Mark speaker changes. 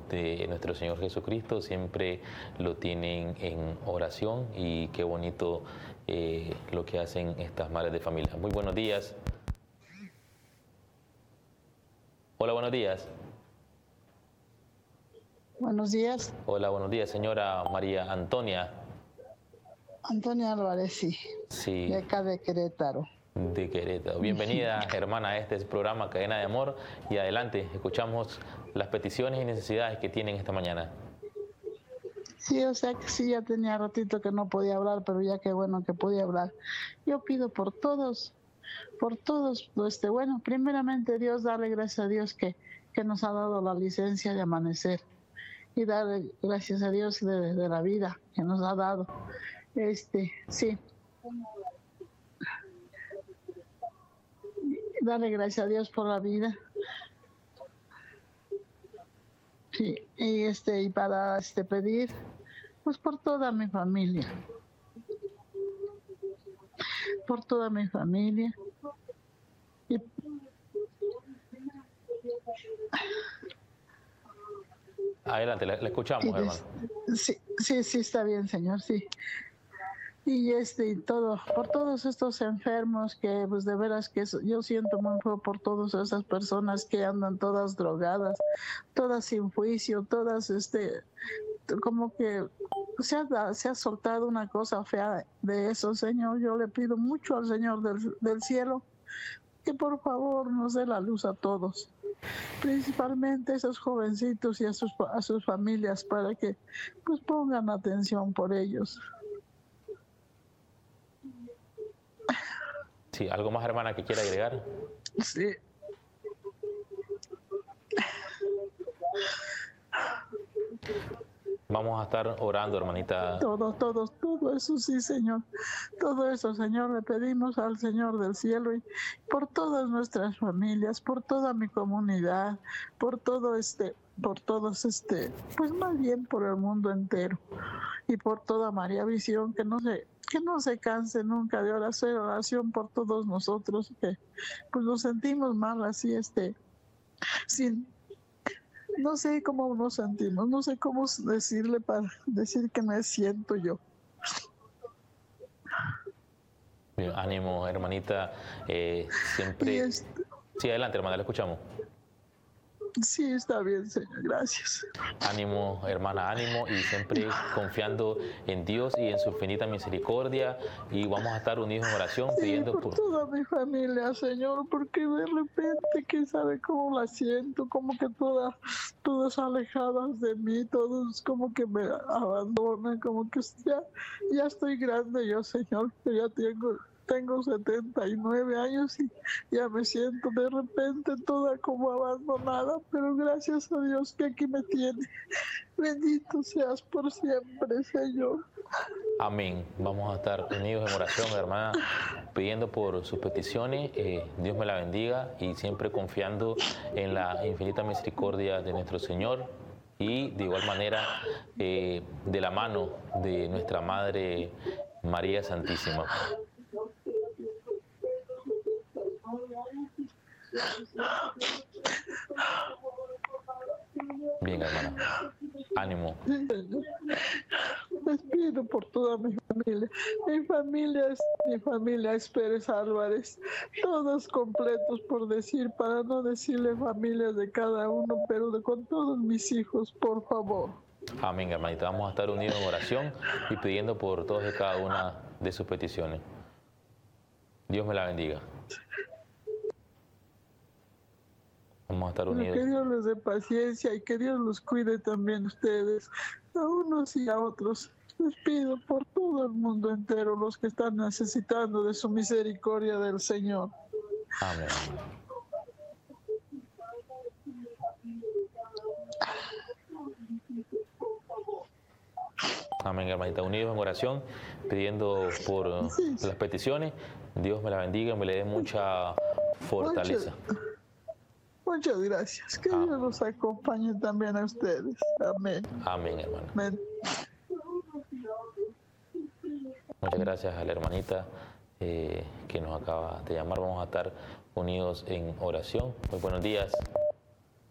Speaker 1: de nuestro Señor Jesucristo siempre lo tienen en oración, y qué bonito lo que hacen estas madres de familia. Muy buenos días. Hola, buenos días.
Speaker 2: Buenos días.
Speaker 1: Hola, buenos días, señora María Antonia.
Speaker 2: Antonia Álvarez, sí.
Speaker 1: Sí.
Speaker 2: De acá de Querétaro.
Speaker 1: De Querétaro. Bienvenida, hermana, a este programa Cadena de Amor. Y adelante, escuchamos las peticiones y necesidades que tienen esta mañana.
Speaker 2: Sí, o sea que sí, ya tenía ratito que no podía hablar, pero ya qué bueno que podía hablar. Yo pido por todos, bueno, primeramente Dios, darle gracias a Dios que nos ha dado la licencia de amanecer, y darle gracias a Dios de la vida que nos ha dado. Sí. Darle gracias a Dios por la vida. Sí, y para pedir, pues por toda mi familia. Por toda mi familia. Y
Speaker 1: adelante, la escuchamos, hermano.
Speaker 2: Sí, está bien, Señor, sí. Y y todo, por todos estos enfermos que pues de veras que yo siento muy feo por todas esas personas que andan todas drogadas, todas sin juicio, todas como que se ha soltado una cosa fea de eso, Señor. Yo le pido mucho al Señor del cielo que por favor nos dé la luz a todos, principalmente a esos jovencitos y a sus familias, para que pues pongan atención por ellos.
Speaker 1: Sí, ¿algo más, hermana, que quiera agregar?
Speaker 2: Sí.
Speaker 1: Vamos a estar orando, hermanita.
Speaker 2: Todo eso, sí, Señor. Todo eso, Señor, le pedimos al Señor del cielo, y por todas nuestras familias, por toda mi comunidad, por todo por todos pues más bien por el mundo entero, y por toda María Visión, que no se canse nunca de hacer oración por todos nosotros, que pues nos sentimos mal así, no sé cómo nos sentimos, no sé cómo decirle para decir que me siento yo.
Speaker 1: Bien, ánimo, hermanita. Siempre. Sí, adelante, hermana, la escuchamos.
Speaker 2: Sí, está bien, Señor, gracias.
Speaker 1: Ánimo, hermana, ánimo, y siempre confiando en Dios y en su infinita misericordia, y vamos a estar unidos en oración, pidiendo
Speaker 2: por toda mi familia, Señor, porque de repente, quién sabe cómo la siento, como que todas alejadas de mí, todos como que me abandonan, como que ya estoy grande yo, Señor, que ya tengo 79 años y ya me siento de repente toda como abandonada, pero gracias a Dios que aquí me tiene. Bendito seas por siempre, Señor.
Speaker 1: Amén. Vamos a estar unidos en oración, hermana, pidiendo por sus peticiones. Dios me la bendiga, y siempre confiando en la infinita misericordia de nuestro Señor, y de igual manera de la mano de nuestra Madre María Santísima. Bien, hermana. Ánimo.
Speaker 2: Les pido por toda mi familia. Mi familia es Pérez Álvarez. Todos completos, por decir, para no decirle familias de cada uno, pero con todos mis hijos, por favor.
Speaker 1: Amén, hermanita. Vamos a estar unidos en oración y pidiendo por todos y cada una de sus peticiones. Dios me la bendiga. Vamos a estar unidos.
Speaker 2: Que Dios les dé paciencia y que Dios los cuide también ustedes, a unos y a otros. Les pido por todo el mundo entero, los que están necesitando de su misericordia del Señor.
Speaker 1: Amén. Amén, hermanita. Unidos en oración, pidiendo por las peticiones. Dios me la bendiga y me le dé mucha fortaleza.
Speaker 2: Muchas gracias. Que Dios los acompañe también a ustedes. Amén.
Speaker 1: Amén, hermano.
Speaker 2: Amén.
Speaker 1: Muchas gracias a la hermanita que nos acaba de llamar. Vamos a estar unidos en oración. Muy buenos días.